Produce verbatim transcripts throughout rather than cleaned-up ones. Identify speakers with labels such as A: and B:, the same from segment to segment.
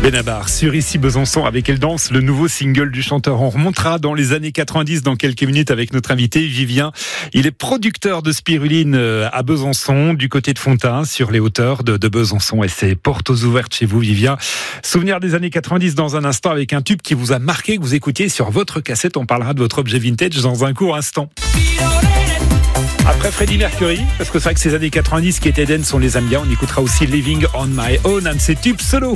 A: Benabar sur Ici Besançon avec Elle danse, le nouveau single du chanteur. On remontera dans les années quatre-vingt-dix dans quelques minutes avec notre invité Vivien. Il est producteur de spiruline à Besançon, du côté de Fontaine, sur les hauteurs de, de Besançon. Et c'est portes ouvertes chez vous, Vivien. Souvenir des années quatre-vingt-dix dans un instant avec un tube qui vous a marqué, que vous écoutiez sur votre cassette. On parlera de votre objet vintage dans un court instant. Après Freddie Mercury, parce que c'est vrai que ces années quatre-vingt-dix qui étaient dance, on les aime bien. On écoutera aussi Living on My Own, un de ses tubes solo.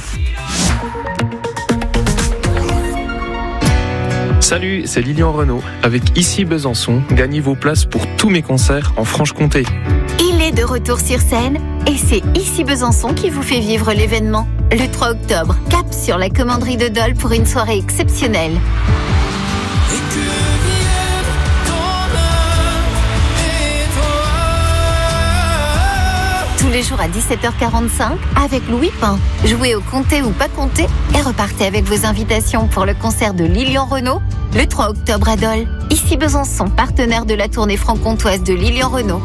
B: Salut, c'est Lilian Renaud. Avec Ici Besançon, gagnez vos places pour tous mes concerts en Franche-Comté.
C: Il est de retour sur scène et c'est Ici Besançon qui vous fait vivre l'événement. Le trois octobre, cap sur la commanderie de Dole pour une soirée exceptionnelle. Tous les jours à dix-sept heures quarante-cinq avec Louis Pain. Jouez au comté ou pas comté et repartez avec vos invitations pour le concert de Lilian Renaud le trois octobre à Dole. Ici Besançon, partenaire de la tournée franc-comtoise de Lilian Renaud.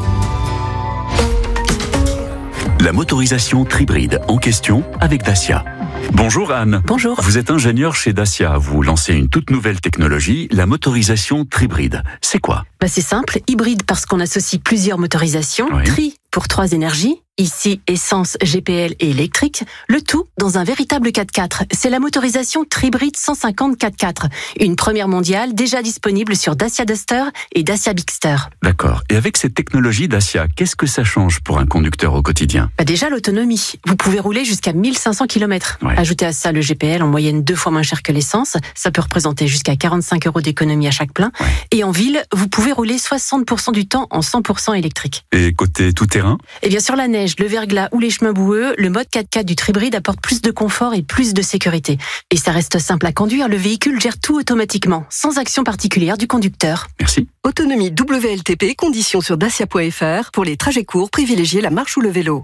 D: La motorisation Tribride en question avec Dacia. Bonjour Anne.
E: Bonjour.
D: Vous êtes ingénieur chez Dacia. Vous lancez une toute nouvelle technologie, la motorisation Tribride. C'est quoi ?
E: Bah c'est simple, hybride parce qu'on associe plusieurs motorisations,
D: Oui.
E: tri pour trois énergies, ici essence, G P L et électrique, le tout dans un véritable quatre-quatre. C'est la motorisation Tribride cent cinquante quatre-quatre, une première mondiale déjà disponible sur Dacia Duster et Dacia Bigster.
D: D'accord. Et avec cette technologie Dacia, qu'est-ce que ça change pour un conducteur au quotidien ?
E: Bah déjà l'autonomie, vous pouvez rouler jusqu'à mille cinq cents kilomètres.
D: Ouais.
E: Ajoutez à ça le G P L en moyenne deux fois moins cher que l'essence, ça peut représenter jusqu'à quarante-cinq euros d'économie à chaque plein.
D: Ouais.
E: Et en ville, vous pouvez rouler soixante pour cent du temps en cent pour cent électrique.
D: Et côté tout-terrain ?
E: Et bien sur la neige, le verglas ou les chemins boueux, le mode quatre-quatre du Tribride apporte plus de confort et plus de sécurité. Et ça reste simple à conduire, le véhicule gère tout automatiquement, sans action particulière du conducteur.
D: Merci.
F: Autonomie W L T P, conditions sur dacia point f r. Pour les trajets courts, privilégiez la marche ou le vélo.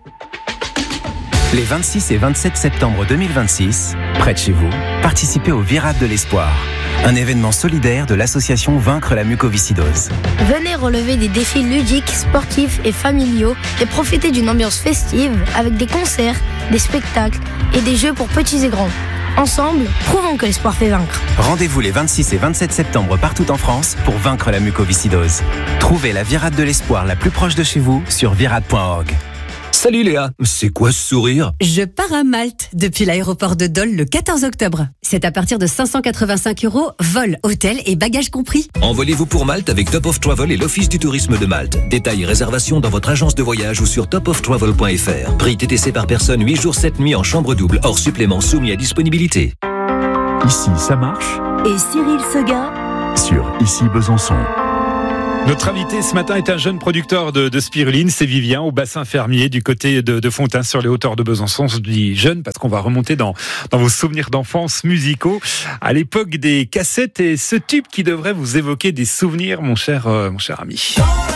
G: Les vingt-six et vingt-sept septembre deux mille vingt-six, près de chez vous, participez au Virade de l'Espoir, un événement solidaire de l'association Vaincre la mucoviscidose.
H: Venez relever des défis ludiques, sportifs et familiaux et profitez d'une ambiance festive avec des concerts, des spectacles et des jeux pour petits et grands. Ensemble, prouvons que l'espoir fait vaincre.
G: Rendez-vous les vingt-six et vingt-sept septembre partout en France pour vaincre la mucoviscidose. Trouvez la Virade de l'Espoir la plus proche de chez vous sur virade point org.
I: Salut Léa, c'est quoi ce sourire ?
J: Je pars à Malte depuis l'aéroport de Dole le quatorze octobre. C'est à partir de cinq cent quatre-vingt-cinq euros, vol, hôtel et bagages compris.
I: Envolez-vous pour Malte avec Top of Travel et l'Office du tourisme de Malte. Détails et réservations dans votre agence de voyage ou sur top of travel point f r. Prix T T C par personne, huit jours sept nuits en chambre double, hors supplément soumis à disponibilité.
D: Ici, ça marche ?
C: Et Cyril Seguin
D: Sur Ici Besançon.
A: Notre invité ce matin est un jeune producteur de, de spiruline, c'est Vivien, au bassin fermier du côté de, de Fontaine, sur les hauteurs de Besançon. Je dis jeune parce qu'on va remonter dans, dans vos souvenirs d'enfance musicaux, à l'époque des cassettes et ce tube qui devrait vous évoquer des souvenirs, mon cher, euh, mon cher ami.